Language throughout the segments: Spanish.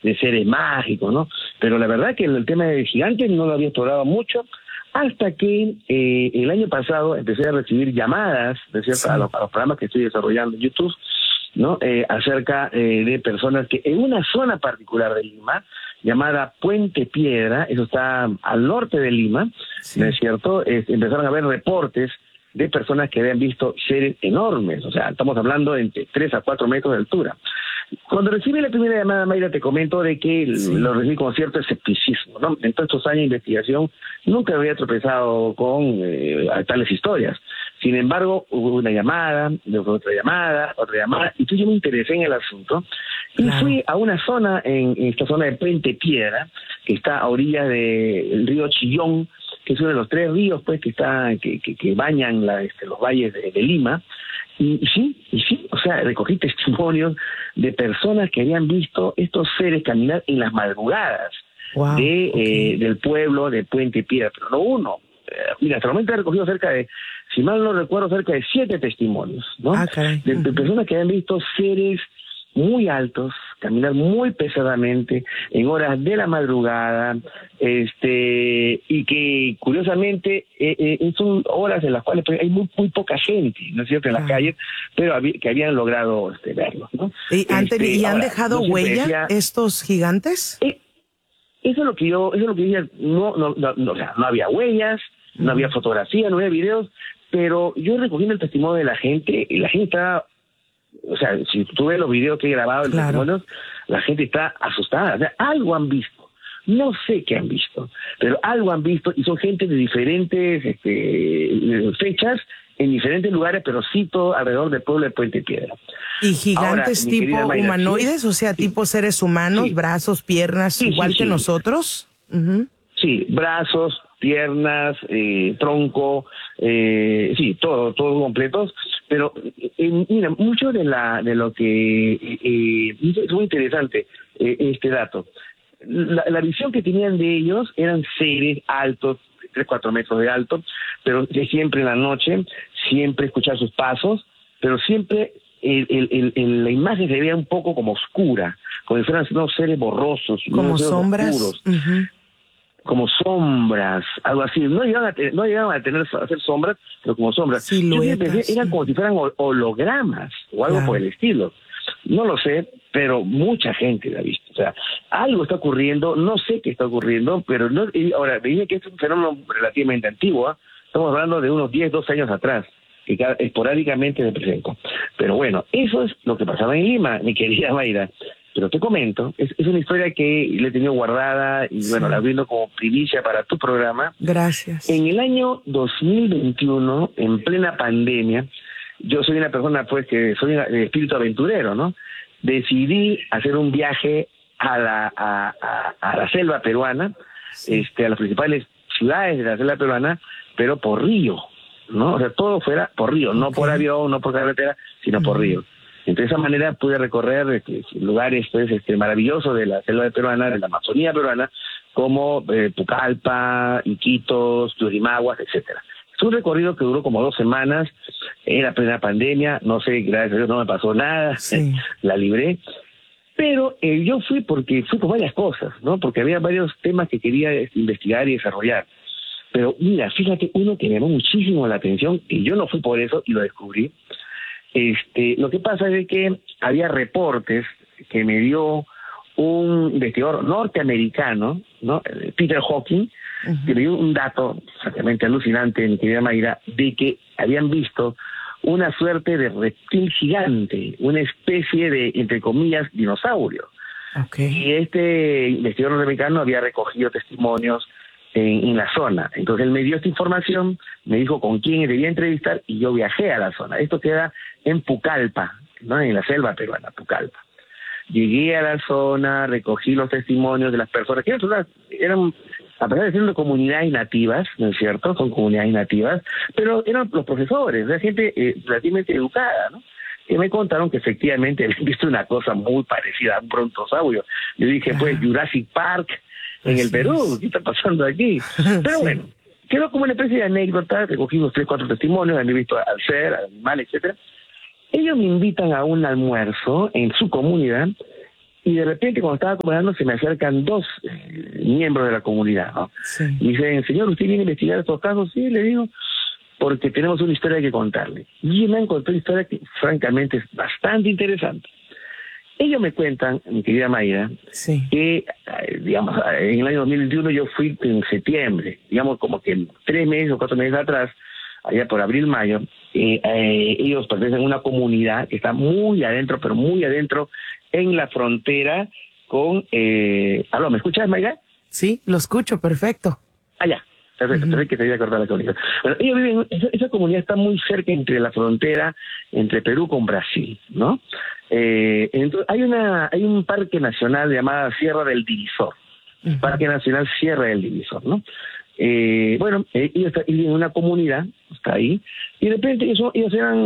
de seres mágicos, ¿no? Pero la verdad que el tema de gigantes no lo había explorado mucho, hasta que el año pasado empecé a recibir llamadas, ¿de cierto?, a los programas que estoy desarrollando en YouTube, ¿no? Acerca de personas que en una zona particular de Lima, llamada Puente Piedra, eso está al norte de Lima, ¿no es cierto?, empezaron a haber reportes de personas que habían visto seres enormes, o sea, estamos hablando de entre 3 a 4 metros de altura. Cuando recibí la primera llamada, Mayra, te comento de que lo recibí con cierto escepticismo, ¿no? En todos estos años de investigación nunca había tropezado con tales historias. Sin embargo, hubo una llamada, luego otra llamada, y yo me interesé en el asunto y fui a una zona, en esta zona de Puente Piedra, que está a orillas del río Chillón, que es uno de los 3 ríos pues que bañan los valles de Lima. Y sí, o sea, recogí testimonios de personas que habían visto estos seres caminar en las madrugadas del pueblo de Puente Piedra, pero no uno. Mira, hasta el momento he recogido cerca de, si mal no recuerdo, cerca de 7 testimonios, ¿no? De personas que habían visto seres muy altos, caminar muy pesadamente en horas de la madrugada, y que curiosamente son horas en las cuales hay muy poca gente, ¿no es cierto?, en las calles, pero que habían logrado verlos, ¿no? ¿Y han dejado huella estos gigantes? Eso es lo que yo decía, o sea, no había huellas, no había fotografías, no había videos, pero yo recogiendo el testimonio de la gente, y la gente está, o sea, si tú ves los videos que he grabado, los testimonios, la gente está asustada, o sea, algo han visto, no sé qué han visto, pero algo han visto, y son gente de diferentes fechas, en diferentes lugares, pero sí todo alrededor del pueblo de Puente Piedra. ¿Y gigantes tipo humanoides, o sea, tipo seres humanos, brazos, piernas, igual que nosotros? Sí, brazos, piernas, tronco, todo completos, pero mira, mucho de lo que es muy interesante este dato. La visión que tenían de ellos eran seres altos, 3, 4 metros de alto, pero siempre en la noche, siempre escuchar sus pasos, pero siempre la imagen se veía un poco como oscura, como si fueran unos seres borrosos, como sombras oscuros. Como sombras, algo así. No llegaban a hacer sombras, pero como sombras. Siluetas. Eran como si fueran hologramas o algo por el estilo. No lo sé, pero mucha gente la ha visto. O sea, algo está ocurriendo, no sé qué está ocurriendo, pero ahora, me dije que es un fenómeno relativamente antiguo, ¿eh? Estamos hablando de unos 10, 12 años atrás, que esporádicamente se presentó. Pero bueno, eso es lo que pasaba en Lima, mi querida Mayra. Pero te comento, es una historia que le he tenido guardada y bueno, la brindo como primicia para tu programa. Gracias. En el año 2021, en plena pandemia, yo soy una persona pues que soy de espíritu aventurero, ¿no? Decidí hacer un viaje a la selva peruana, a las principales ciudades de la selva peruana, pero por río, ¿no? O sea, todo fuera por río, no por avión, no por carretera, sino por río. Entonces, de esa manera pude recorrer lugares pues maravillosos de la selva peruana, de la Amazonía peruana, como Pucallpa, Iquitos, Turimaguas, etcétera. Es un recorrido que duró como 2 semanas, era plena pandemia, no sé, gracias a Dios no me pasó nada, la libré, pero yo fui por varias cosas, ¿no? Porque había varios temas que quería investigar y desarrollar. Pero mira, fíjate, uno que me llamó muchísimo la atención, y yo no fui por eso y lo descubrí. Lo que pasa es que había reportes que me dio un investigador norteamericano, ¿no? Peter Hawking, que me dio un dato francamente alucinante, mi querida Mayra, de que habían visto una suerte de reptil gigante, una especie de, entre comillas, dinosaurio. Y este investigador norteamericano había recogido testimonios en la zona. Entonces él me dio esta información, me dijo con quién debía entrevistar y yo viajé a la zona. Esto queda en Pucallpa, ¿no? En la selva peruana, Pucallpa. Llegué a la zona, recogí los testimonios de las personas, que eran a pesar de ser comunidades nativas, ¿no es cierto? Son comunidades nativas, pero eran los profesores, la gente relativamente educada, ¿no? Que me contaron que efectivamente habían visto una cosa muy parecida a un brontosaurio. Yo dije, pues, Jurassic Park en el Perú, ¿qué está pasando aquí? Pero bueno, quedó como una especie de anécdota, recogí unos 3, 4 testimonios, había visto al ser, al animal, etcétera. Ellos me invitan a un almuerzo en su comunidad Y de repente, cuando estaba conversando, se me acercan dos miembros de la comunidad, ¿no? Sí. Y dicen, señor, ¿usted viene a investigar estos casos? Sí, le digo, porque tenemos una historia que contarle. Y me han contado una historia que, francamente, es bastante interesante. Ellos me cuentan, mi querida Mayra, sí, que, digamos, en el año 2021 yo fui en septiembre, digamos, como que 3 meses o 4 meses atrás, allá por abril, mayo, ellos pertenecen a una comunidad que está muy adentro, pero muy adentro, en la frontera con... ¿Aló, me escuchas, Mayra? Sí, lo escucho, perfecto. Allá. Perfecto, uh-huh. Que se había cortado la comunicación. Bueno, ellos viven, esa comunidad está muy cerca entre la frontera, entre Perú con Brasil, ¿no? Entonces, hay un parque nacional llamado Sierra del Divisor, uh-huh. Parque Nacional Sierra del Divisor, ¿no? Bueno, ellos viven en una comunidad, está ahí, y de repente ellos eran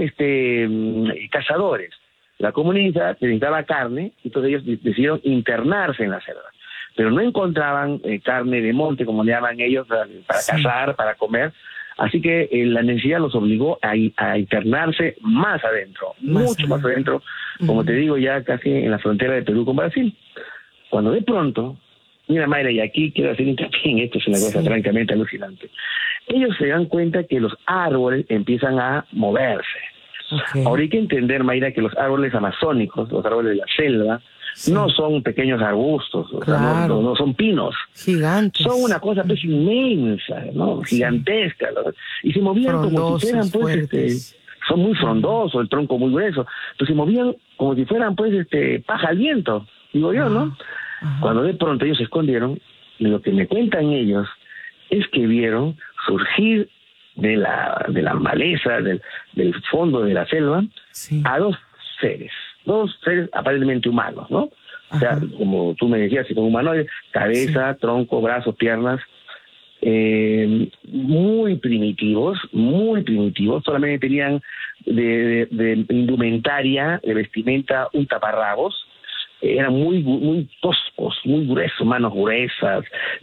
cazadores. La comunidad necesitaba carne, entonces ellos decidieron internarse en la selva. Pero no encontraban carne de monte, como le llaman ellos, para sí. Cazar, para comer. Así que la necesidad los obligó a internarse más adentro, mucho más adentro, como te digo, ya casi en la frontera de Perú con Brasil. Cuando de pronto, mira Mayra, y aquí quiero hacer hincapié en esto, es una cosa francamente alucinante. Ellos se dan cuenta que los árboles empiezan a moverse. Okay. Ahora hay que entender, Mayra, que los árboles amazónicos, los árboles de la selva, sí. No son pequeños arbustos, claro. O sea, no son pinos. Gigantes. Son una cosa pues inmensa, ¿no? Sí. Gigantesca. ¿No? Y se movían como si fueran pues son muy frondosos, el tronco muy grueso. Entonces se movían como si fueran pues paja al viento, digo yo, ¿no? Ajá. Cuando de pronto ellos se escondieron, y lo que me cuentan ellos es que vieron surgir de la maleza, del fondo de la selva, sí. A dos seres aparentemente humanos, ¿no? Ajá. O sea, como tú me decías, como humanoides, cabeza, sí. Tronco, brazos, piernas, muy primitivos, solamente tenían de indumentaria, de vestimenta, un taparrabos, eran muy toscos, muy gruesos, manos gruesas,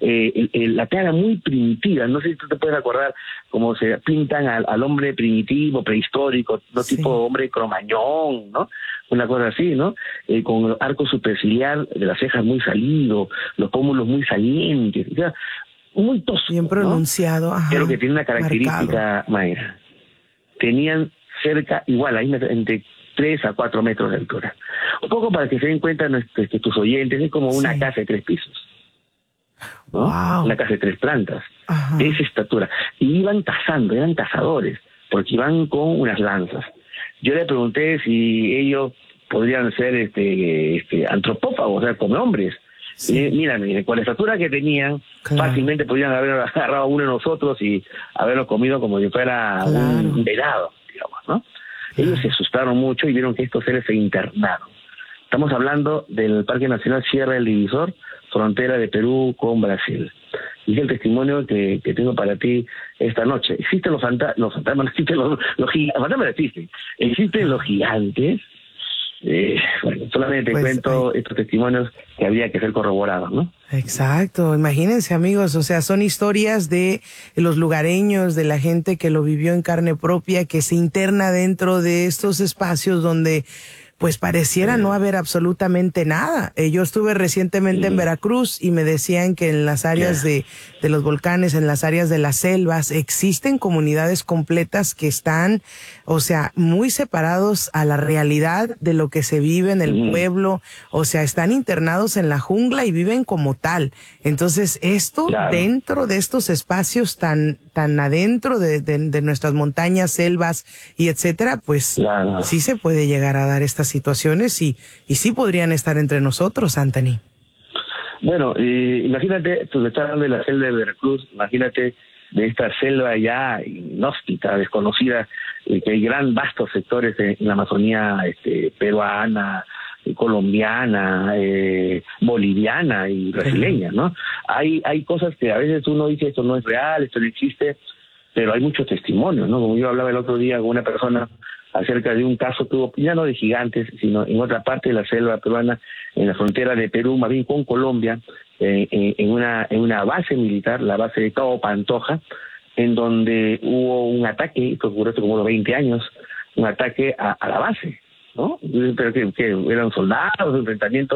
la cara muy primitiva. No sé si tú te puedes acordar cómo se pintan al hombre primitivo, prehistórico, no sí. Tipo hombre cromañón, ¿no? Una cosa así, ¿no? Con el arco superciliar de las cejas muy salido, los pómulos muy salientes, o sea, muy tosco. Bien pronunciado, ¿no? Ajá. Pero que tiene una característica, marcado. Mayra. Tenían cerca, igual, ahí entre 3 a 4 metros de altura. Un poco para que se den cuenta que tus oyentes, es como una sí. Casa de 3 pisos, ¿no? Wow. Una casa de 3 plantas, Ajá. De esa estatura. Y iban cazando, eran cazadores, porque iban con unas lanzas. Yo le pregunté si ellos podrían ser antropófagos, o sea, como hombres. Sí. Mira, con la estatura que tenían, claro. Fácilmente podrían haber agarrado a uno de nosotros y haberlo comido como si fuera claro. un venado, digamos, ¿no? Ellos se asustaron mucho y vieron que estos seres se internaron. Estamos hablando del Parque Nacional Sierra del Divisor, frontera de Perú con Brasil. Y es el testimonio que tengo para ti esta noche. Existen los fantasmas, existen los fantasmas existen los gigantes. Bueno, solamente pues, cuento estos testimonios que habría que ser corroborados, ¿no? Exacto, imagínense amigos, o sea, son historias de los lugareños, de la gente que lo vivió en carne propia, que se interna dentro de estos espacios donde pues pareciera no haber absolutamente nada. Yo estuve recientemente en Veracruz y me decían que en las áreas de los volcanes, en las áreas de las selvas, existen comunidades completas que están, o sea, muy separados a la realidad de lo que se vive en el pueblo, o sea, están internados en la jungla y viven como tal. Entonces, esto dentro de estos espacios tan adentro de nuestras montañas, selvas y etcétera, pues sí se puede llegar a dar estas situaciones y sí podrían estar entre nosotros, Anthony. Bueno, imagínate, tú estás hablando de la selva de Veracruz, imagínate de esta selva ya inhóspita, desconocida, que hay vastos sectores en la Amazonía peruana, colombiana, boliviana y brasileña, ¿no? Hay cosas que a veces uno dice esto no es real, esto no existe, pero hay muchos testimonios, ¿no? Como yo hablaba el otro día con una persona acerca de un caso que hubo, ya no de gigantes, sino en otra parte de la selva peruana, en la frontera de Perú, más bien con Colombia, en una base militar, la base de Cabo Pantoja, en donde hubo un ataque, esto ocurrió hace como unos 20 años, un ataque a la base, ¿no? Pero que eran soldados, enfrentamientos,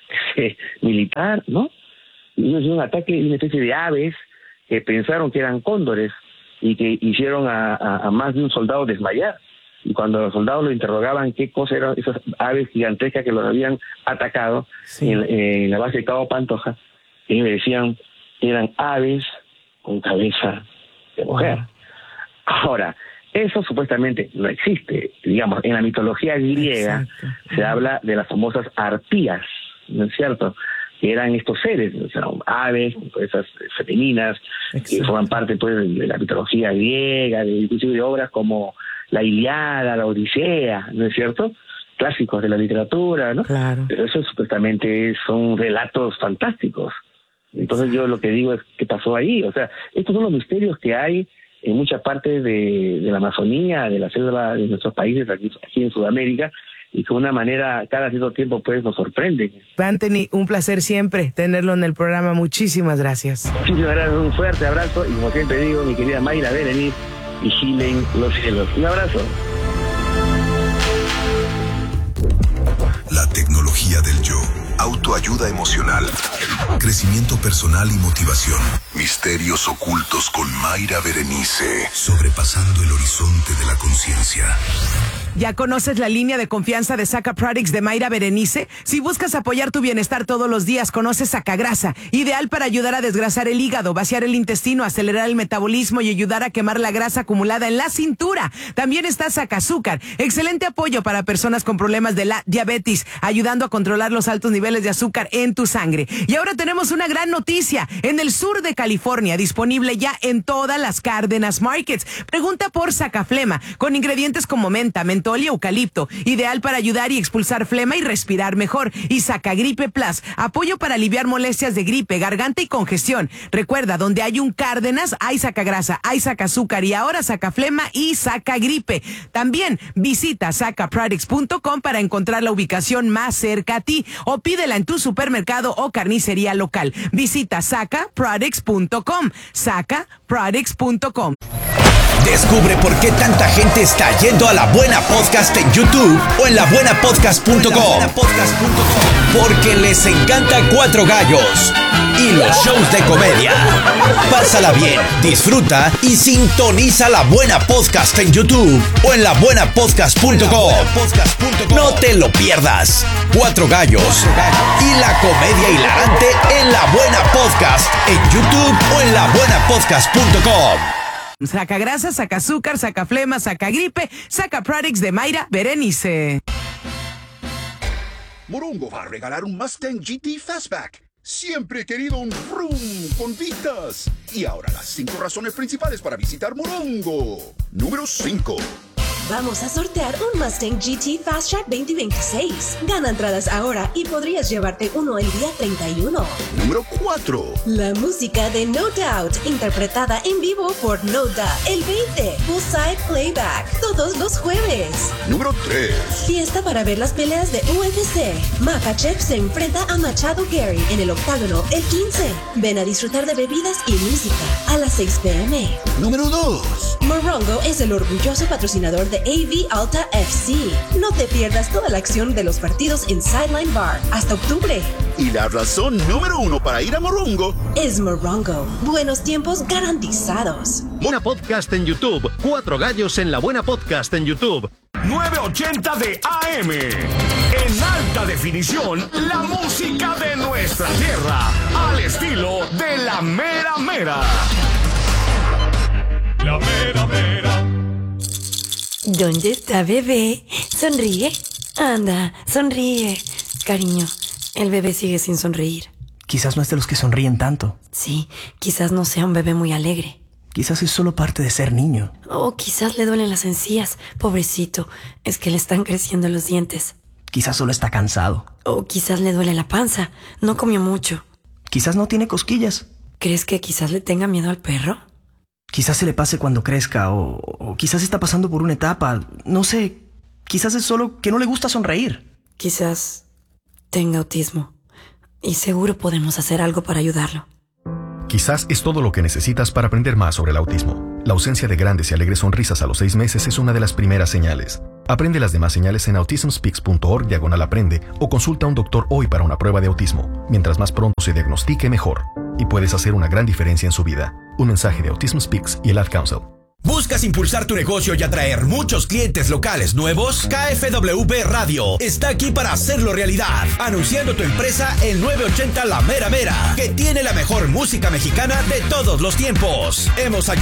militar, ¿no? Y un ataque de una especie de aves que pensaron que eran cóndores y que hicieron a más de un soldado desmayar. Y cuando los soldados lo interrogaban qué cosa eran esas aves gigantescas que los habían atacado en la base de Cabo Pantoja, ellos decían que eran aves con cabeza de mujer. Ahora, eso supuestamente no existe. Digamos, en la mitología griega se habla de las famosas arpías, ¿no es cierto?, que eran estos seres, o sea, aves, esas femeninas, que forman parte pues de la mitología griega, inclusive de obras como la Ilíada, la Odisea, ¿no es cierto?, clásicos de la literatura, ¿no? Claro. Pero eso supuestamente son relatos fantásticos. Entonces yo lo que digo es, ¿qué pasó ahí? O sea, estos son los misterios que hay en muchas partes de la Amazonía, de la selva de nuestros países, aquí en Sudamérica, y que de una manera cada cierto tiempo pues nos sorprende. Anthony, un placer siempre tenerlo en el programa. Muchísimas gracias. Muchísimas gracias, un fuerte abrazo, y como siempre digo, mi querida Mayra Berenice, vigilen los cielos. Un abrazo. La tecnología del yo. Autoayuda emocional. Crecimiento personal y motivación. Misterios ocultos con Mayra Berenice. Sobrepasando el horizonte de la conciencia. ¿Ya conoces la línea de confianza de Saca Products de Mayra Berenice? Si buscas apoyar tu bienestar todos los días, conoce Sacagrasa, ideal para ayudar a desgrasar el hígado, vaciar el intestino, acelerar el metabolismo y ayudar a quemar la grasa acumulada en la cintura. También está Sacazúcar, excelente apoyo para personas con problemas de la diabetes, ayudando a controlar los altos niveles de azúcar en tu sangre. Y ahora tenemos una gran noticia, en el sur de California, disponible ya en todas las Cárdenas Markets. Pregunta por Sacaflema, con ingredientes como menta, mentol y eucalipto, ideal para ayudar y expulsar flema y respirar mejor. Y Sacagripe Plus, apoyo para aliviar molestias de gripe, garganta y congestión. Recuerda, donde hay un Cárdenas, hay Sacagrasa, hay Sacazúcar y ahora Sacaflema y Sacagripe. También visita sacaproducts.com para encontrar la ubicación más cerca a ti o pídela en tu supermercado o carnicería local. Visita sacaproducts.com, sacaproducts.com. Descubre por qué tanta gente está yendo a La Buena Podcast en YouTube o en labuenapodcast.com. Porque les encanta Cuatro Gallos y los shows de comedia. Pásala bien, disfruta y sintoniza La Buena Podcast en YouTube o en labuenapodcast.com. No te lo pierdas. Cuatro Gallos y la comedia hilarante en La Buena Podcast en YouTube o en labuenapodcast.com. Sacagrasa, Sacazúcar, Sacaflema, Sacagripe, Sacaproducts de Mayra Berenice. Morongo va a regalar un Mustang GT Fastback. Siempre he querido un vroom con vistas. Y ahora las 5 razones principales para visitar Morongo. Número 5. Vamos a sortear un Mustang GT Fast Track 2026. Gana entradas ahora y podrías llevarte uno el día 31. Número 4. La música de No Doubt, interpretada en vivo por No Doubt, el 20. Full-side playback, todos los jueves. Número 3. Fiesta para ver las peleas de UFC. Makhachev se enfrenta a Machado Gary en el octágono el 15. Ven a disfrutar de bebidas y música a las 6 p.m. Número 2. Morongo es el orgulloso patrocinador de AV Alta FC. No te pierdas toda la acción de los partidos en Sideline Bar hasta octubre. Y la razón número 1 para ir a Morongo es Morongo. Buenos tiempos garantizados. Buena Podcast en YouTube. Cuatro Gallos en La Buena Podcast en YouTube. 980 de AM. En alta definición, la música de nuestra tierra. Al estilo de la mera mera. La mera mera. ¿Dónde está bebé? Sonríe. Anda, sonríe. Cariño, el bebé sigue sin sonreír. Quizás no es de los que sonríen tanto. Sí, quizás no sea un bebé muy alegre. Quizás es solo parte de ser niño. O quizás le duelen las encías. Pobrecito, es que le están creciendo los dientes. Quizás solo está cansado. O quizás le duele la panza. No comió mucho. Quizás no tiene cosquillas. ¿Crees que quizás le tenga miedo al perro? Quizás se le pase cuando crezca o quizás está pasando por una etapa. No sé, quizás es solo que no le gusta sonreír. Quizás tenga autismo y seguro podemos hacer algo para ayudarlo. Quizás es todo lo que necesitas para aprender más sobre el autismo. La ausencia de grandes y alegres sonrisas a los 6 meses es una de las primeras señales. Aprende las demás señales en autismspeaks.org/aprende o consulta a un doctor hoy para una prueba de autismo. Mientras más pronto se diagnostique, mejor. Y puedes hacer una gran diferencia en su vida. Un mensaje de Autism Speaks y el Ad Council. ¿Buscas impulsar tu negocio y atraer muchos clientes locales nuevos? KFWB Radio está aquí para hacerlo realidad. Anunciando tu empresa en 980 La Mera Mera, que tiene la mejor música mexicana de todos los tiempos. Hemos ayudado